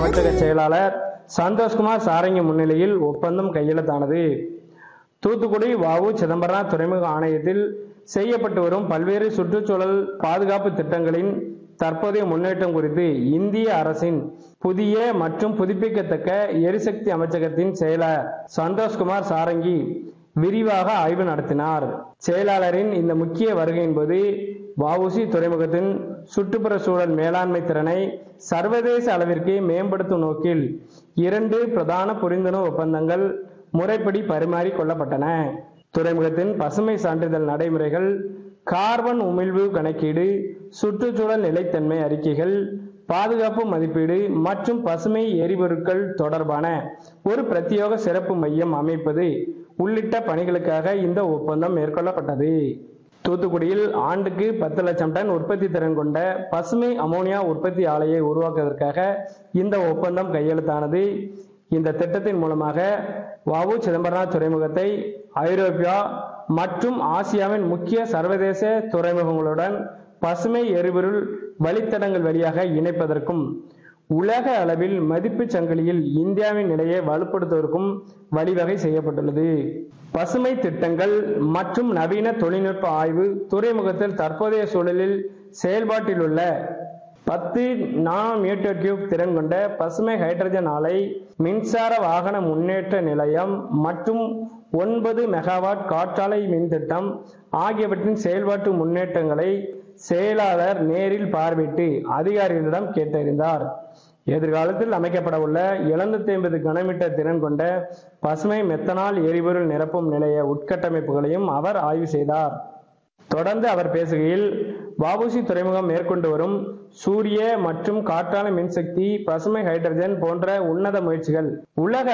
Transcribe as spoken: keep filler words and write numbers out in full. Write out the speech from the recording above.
அமைச்சக செயலாளர் சந்தோஷ்குமார் சாரங்கி முன்னிலையில் ஒப்பந்தம் கையெழுத்தானது. தூத்துக்குடி வ.உ. சிதம்பரனார் துறைமுக ஆணையத்தில் செய்யப்பட்டு வரும் பல்வேறு சுற்றுச்சூழல் பாதுகாப்பு திட்டங்களின் தற்போதைய முன்னேற்றம் குறித்து இந்திய அரசின் புதிய மற்றும் புதுப்பிக்கத்தக்க எரிசக்தி அமைச்சகத்தின் செயலர் சந்தோஷ்குமார் சாரங்கி விரிவாக ஆய்வு நடத்தினார். செயலாளரின் இந்த முக்கிய வருகையின் போது வ.உ.சி துறைமுகத்தின் சுற்றுப்புற சூழல் மேலாண்மை திறனை சர்வதேச அளவிற்கு மேம்படுத்தும் நோக்கில் இரண்டு பிரதான புரிந்துணர்வு ஒப்பந்தங்கள் முறைப்படி பரிமாறிக் கொள்ளப்பட்டன. துறைமுகத்தின் பசுமை சான்றிதழ் நடைமுறைகள், கார்பன் உமிழ்வு கணக்கீடு, சுற்றுச்சூழல் நிலைத்தன்மை அறிக்கைகள், பாதுகாப்பு மதிப்பீடு மற்றும் பசுமை எரிபொருட்கள் தொடர்பான ஒரு பிரத்யேக சிறப்பு மையம் அமைப்பது உள்ளிட்ட பணிகளுக்காக இந்த ஒப்பந்தம் மேற்கொள்ளப்பட்டது. தூத்துக்குடியில் ஆண்டுக்கு பத்து லட்சம் டன் உற்பத்தி திறன் கொண்ட பசுமை அமோனியா உற்பத்தி ஆலையை உருவாக்குவதற்காக இந்த ஒப்பந்தம் கையெழுத்தானது. இந்த திட்டத்தின் மூலமாக வ.உ. சிதம்பரனார் துறைமுகத்தை ஐரோப்பியா மற்றும் ஆசியாவின் முக்கிய சர்வதேச துறைமுகங்களுடன் பசுமை எரிபொருள் வழித்தடங்கள் வழியாக இணைப்பதற்கும் உலக அளவில் மதிப்பு சங்கிலியில் இந்தியாவின் நிலையை வலுப்படுத்துவதற்கும் வழிவகை செய்யப்பட்டுள்ளது. பசுமை திட்டங்கள் மற்றும் நவீன தொழில்நுட்ப ஆய்வு துறைமுகத்தில் தற்போதைய சூழலில் செயல்பாட்டில் உள்ள பத்து நானோ மீட்டர் கியூப் திறன் கொண்ட பசுமை ஹைட்ரஜன் ஆலை, மின்சார வாகன முன்னேற்ற நிலையம் மற்றும் ஒன்பது மெகாவாட் காற்றாலை மின் திட்டம் ஆகியவற்றின் செயல்பாட்டு முன்னேற்றங்களை செயலாளர் நேரில் பார்வையிட்டு அதிகாரிகளிடம் கேட்டறிந்தார். எதிர்காலத்தில் அமைக்கப்பட உள்ள எழுநூத்தி ஐம்பது கனமீட்டர் திறன் கொண்ட பசுமை மெத்தனால் எரிபொருள் நிரப்பும் நிலைய உட்கட்டமைப்புகளையும் அவர் ஆய்வு செய்தார். தொடர்ந்து அவர் பேசுகையில், வ.உ.சி துறைமுகம் மேற்கொண்டு வரும் சூரிய மற்றும் காற்றாலை மின்சக்தி, பசுமை ஹைட்ரஜன் போன்ற உன்னத முயற்சிகள் உலக